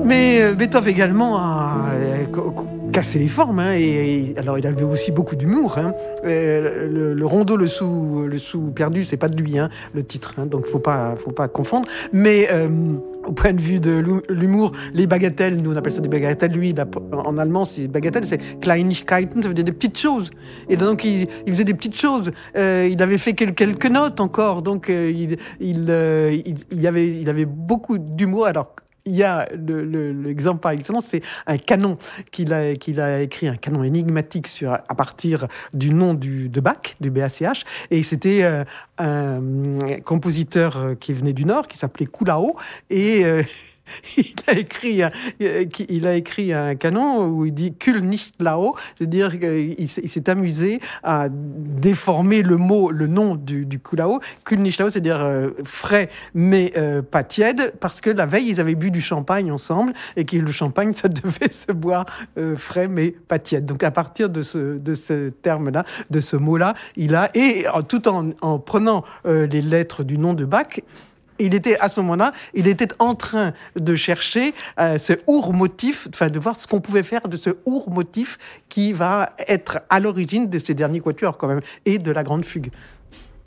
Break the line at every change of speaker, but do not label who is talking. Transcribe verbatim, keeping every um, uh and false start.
Mais euh, Beethoven également a euh, cassé les formes. Hein, et, et alors, il avait aussi beaucoup d'humour. Hein. Le, le, le rondo, le sou, le sou perdu, c'est pas de lui, hein, le titre. Hein, donc, faut pas, faut pas confondre. Mais euh, au point de vue de l'humour, les bagatelles, nous on appelle ça des bagatelles. Lui, il a, en allemand, c'est bagatelles, c'est Kleinigkeiten, ça veut dire des petites choses. Et donc, il, il faisait des petites choses. Euh, il avait fait quelques, quelques notes encore. Donc, euh, il, il, euh, il, il, y avait, il avait beaucoup d'humour. Alors, il y a le, le, l'exemple par excellence, c'est un canon qu'il a, qu'il a écrit, un canon énigmatique sur, à partir du nom du, de Bach, du B A C H. Et c'était euh, un compositeur qui venait du Nord, qui s'appelait Kuhlau. Et euh, il a écrit un, il a écrit un canon où il dit Kül nicht lau, c'est-à-dire qu'il s'est amusé à déformer le mot, le nom du, du Kuhlau. Kül nicht lau, c'est-à-dire euh, frais mais euh, pas tiède, parce que la veille ils avaient bu du champagne ensemble et que le champagne ça devait se boire euh, frais mais pas tiède. Donc à partir de ce de ce terme-là, de ce mot-là, il a et tout en, en prenant euh, les lettres du nom de Bach. Il était, à ce moment-là, il était en train de chercher euh, ce Ur-motif, enfin, de voir ce qu'on pouvait faire de ce Ur-motif qui va être à l'origine de ces derniers quatuors, quand même, et de la Grande Fugue.